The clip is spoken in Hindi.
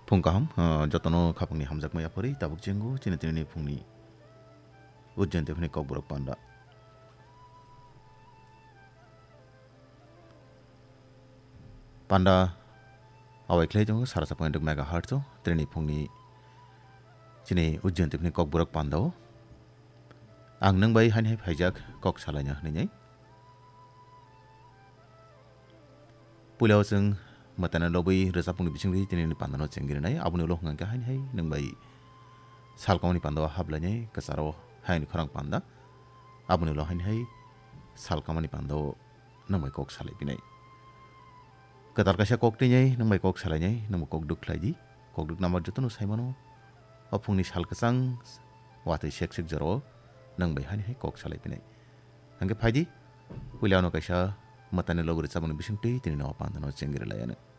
फुंकाहाम जतनो खापंनि हामजाक मैयाफोरै ताबुक जेंगु चिनि तिनि फुंनि उज्जैन तेफनि ककबरक पान्दा पान्दा अवाइख्लै जों 7.2 मेगाहर्ट्ज तिनि फुंनि चिनि उज्जैन तेफनि ककबरक पान्दाव आं नों बाय हानि फाइजाक कक सालायना होनाय पुलाव जों मताना लबै रोजापुंनि बिसिंरि तिनि पान्दानो चेंगिरनाय आबुनि उलो हंगा हानि नों बाय सालकावनि पान्दाव हाबलायनाय कसारो हायनि खरां पान्दा आबुनि उलो हानि सालकावनि पान्दाव नों बाय कक सालायबिनाय कतार कासा कक तिनाय नों बाय कक सालायनाय नों कक दुखलायदि कक दुख नाम्बार जतनो सायमानो अफुंनि सालकसां वातै सेक जरो नों बाय हानि कक सालायबिनाय हंगे फायदि पुलावनो कासा मताना लबै रोजापुंनि बिसिंरि तिनि पान्दानो चेंगिरलायानो